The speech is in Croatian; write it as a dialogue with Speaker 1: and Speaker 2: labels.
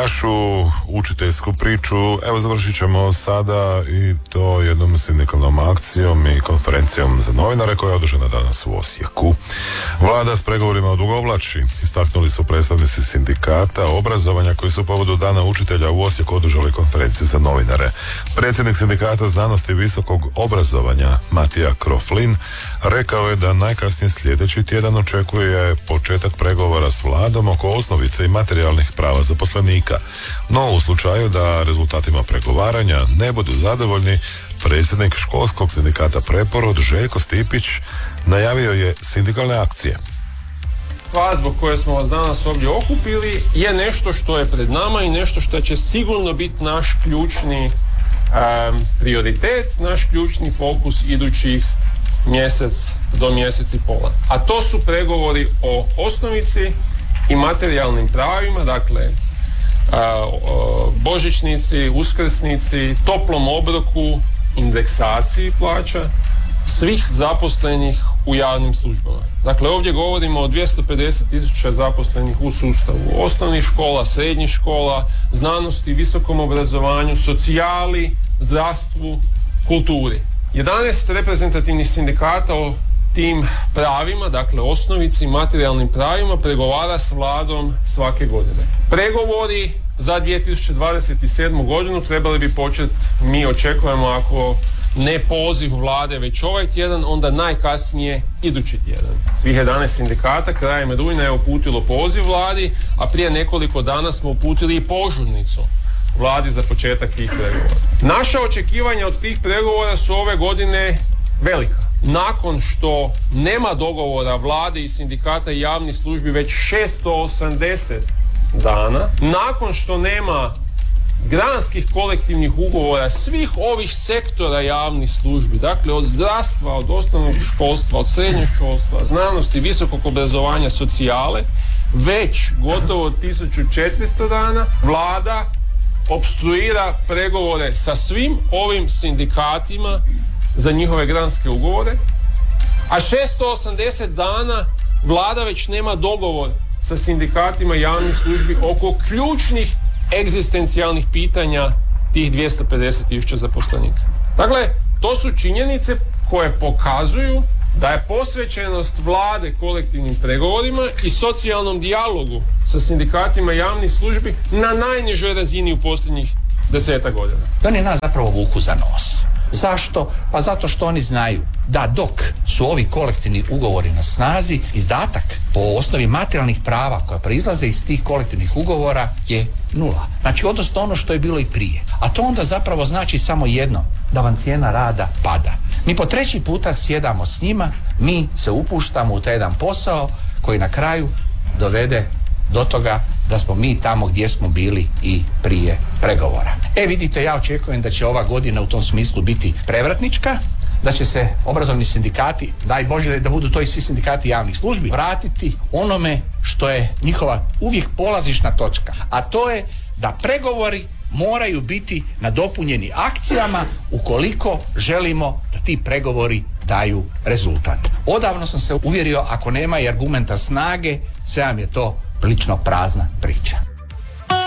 Speaker 1: našu učiteljsku priču, evo završit ćemo sada i to jednom sindikalnom akcijom i konferencijom za novinare koja je održana danas u Osijeku. Vlada s pregovorima odugovlači, istaknuli su predstavnici sindikata obrazovanja koji su u povodu Dana učitelja u Osijeku održali konferenciju za novinare. Predsjednik sindikata znanosti i visokog obrazovanja Matija Kroflin rekao je da najkasnije sljedeći tjedan očekuje početak pregovora s vladom oko osnovice i materijalnih prava zaposlenika. No, u slučaju da rezultatima pregovaranja ne budu zadovoljni, predsjednik školskog sindikata Preporod Željko Stipić najavio je sindikalne akcije.
Speaker 2: Stvar zbog koje smo vas danas ovdje okupili je nešto što je pred nama i nešto što će sigurno biti naš ključni prioritet, naš ključni fokus idućih mjesec do mjesec i pola. A to su pregovori o osnovici i materijalnim pravima, dakle božićnici, uskrsnici, toplom obroku, indeksaciji plaća svih zaposlenih u javnim službama. Dakle, ovdje govorimo o 250.000 zaposlenih u sustavu osnovnih škola, srednjih škola, znanosti, visokom obrazovanju, socijali, zdravstvu, kulturi. 11 reprezentativnih sindikata o tim pravima, dakle osnovici i materijalnim pravima, pregovara s vladom svake godine. Pregovori za 2027. godinu trebali bi početi, mi očekujemo, ako ne poziv vlade već ovaj tjedan, onda najkasnije idući tjedan. Svih 11 sindikata krajem rujna je uputilo poziv vladi, a prije nekoliko dana smo uputili i požurnicu vladi za početak tih pregovora. Naša očekivanja od tih pregovora su ove godine velika. Nakon što nema dogovora vlade i sindikata i javnih službi već 680 dana, nakon što nema granskih kolektivnih ugovora svih ovih sektora javnih službi, dakle od zdravstva, od osnovnog školstva, od srednjeg školstva, znanosti, visokog obrazovanja, socijale, već gotovo 1400 dana vlada opstruira pregovore sa svim ovim sindikatima za njihove granske ugovore, a 680 dana vlada već nema dogovor sa sindikatima javnih službi oko ključnih egzistencijalnih pitanja tih 250.000 zaposlenika. Dakle, to su činjenice koje pokazuju da je posvećenost vlade kolektivnim pregovorima i socijalnom dijalogu sa sindikatima javnih službi na najnižoj razini u posljednjih 10 godina.
Speaker 3: Oni nas zapravo vuku za nos. Zašto? Pa zato što oni znaju da dok su ovi kolektivni ugovori na snazi, izdatak po osnovi materijalnih prava koja proizlaze iz tih kolektivnih ugovora je nula. Znači, odnosno ono što je bilo i prije. A to onda zapravo znači samo jedno, da vam cijena rada pada. Mi po treći puta sjedamo s njima, mi se upuštamo u taj jedan posao koji na kraju dovede do toga da smo mi tamo gdje smo bili i prije pregovora. Vidite, ja očekujem da će ova godina u tom smislu biti prevratnička, da će se obrazovni sindikati, daj Bože da budu to i svi sindikati javnih službi, vratiti onome što je njihova uvijek polazišna točka, a to je da pregovori moraju biti nadopunjeni akcijama ukoliko želimo da ti pregovori daju rezultat. Odavno sam se uvjerio, ako nema i argumenta snage, sve vam je to prilično prazna priča.